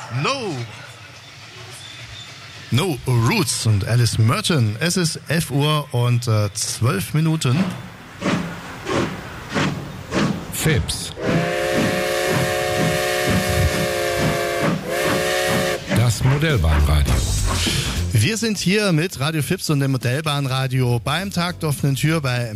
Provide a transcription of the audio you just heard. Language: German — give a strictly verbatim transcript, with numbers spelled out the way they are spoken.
No. No Roots und Alice Merton. Es ist elf Uhr und äh, zwölf Minuten. Fips. Das Modellbahnradio. Wir sind hier mit Radio Fips und dem Modellbahnradio beim Tag der offenen Tür bei